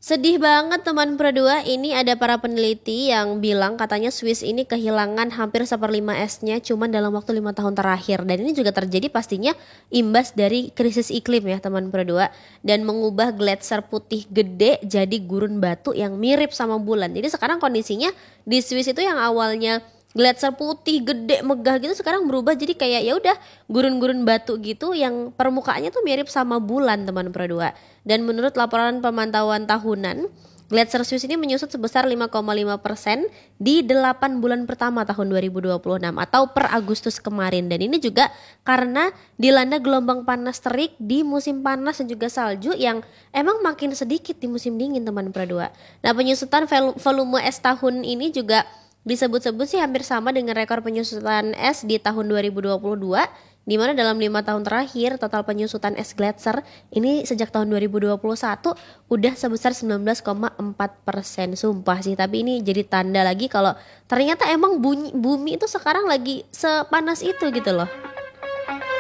Sedih banget teman berdua, ini ada para peneliti yang bilang katanya Swiss ini kehilangan hampir seperlima esnya cuman dalam waktu 5 tahun terakhir. Dan ini juga terjadi pastinya imbas dari krisis iklim ya teman berdua. Dan mengubah gletser putih gede jadi gurun batu yang mirip sama bulan. Jadi sekarang kondisinya di Swiss itu yang awalnya gletser putih gede megah gitu sekarang berubah jadi kayak ya udah gurun-gurun batu gitu yang permukaannya tuh mirip sama bulan teman berdua. Dan menurut laporan pemantauan tahunan, gletser Swiss ini menyusut sebesar 5,5% di 8 bulan pertama tahun 2026 atau per Agustus kemarin. Dan ini juga karena dilanda gelombang panas terik di musim panas dan juga salju yang emang makin sedikit di musim dingin teman berdua. Nah, penyusutan volume es tahun ini juga disebut-sebut sih hampir sama dengan rekor penyusutan es di tahun 2022, di mana dalam 5 tahun terakhir total penyusutan es gletser ini sejak tahun 2021 udah sebesar 19,4%. Sumpah sih, tapi ini jadi tanda lagi kalau ternyata emang bumi itu sekarang lagi sepanas itu gitu loh.